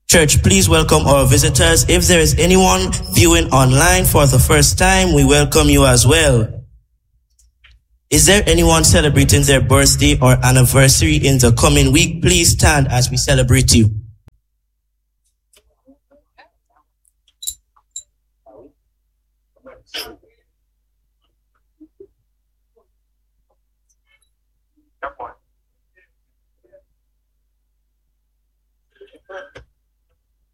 Church, please welcome our visitors. If there is anyone viewing online for the first time, we welcome you as well. Is there anyone celebrating their birthday or anniversary in the coming week? Please stand as we celebrate you.